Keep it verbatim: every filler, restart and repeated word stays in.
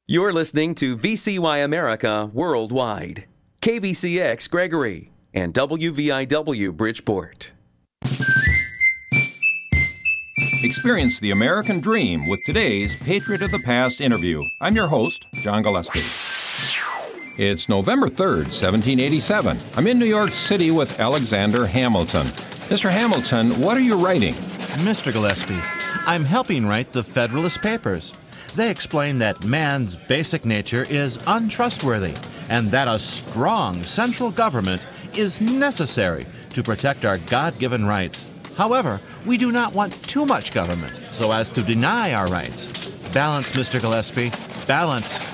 You're listening to V C Y America Worldwide, K V C X Gregory, and W V I W Bridgeport. Experience the American dream with today's Patriot of the Past interview. I'm your host, John Gillespie. It's November third, seventeen eighty-seven. I'm in New York City with Alexander Hamilton. Mister Hamilton, what are you writing? Mister Gillespie, I'm helping write the Federalist Papers. They explain that man's basic nature is untrustworthy and that a strong central government is necessary to protect our God-given rights. However, we do not want too much government so as to deny our rights. Balance, Mister Gillespie, balance.